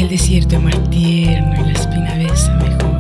el desierto es más tierno y la espina besa mejor.